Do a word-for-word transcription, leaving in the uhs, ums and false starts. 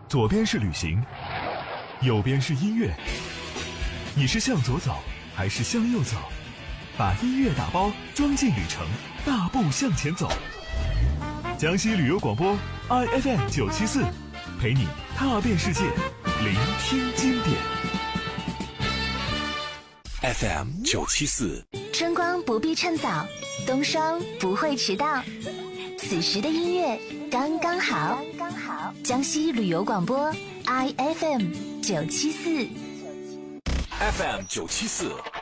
左边是旅行，右边是音乐。你是向左走还是向右走？把音乐打包装进旅程，大步向前走。江西旅游广播 I F M 九七四，陪你踏遍世界，聆听经典。 F M 九七四， 春光不必趁早，冬霜不会迟到。此时的音乐刚刚好，刚刚好。江西旅游广播 I F M 九七四 ，F M 九七四。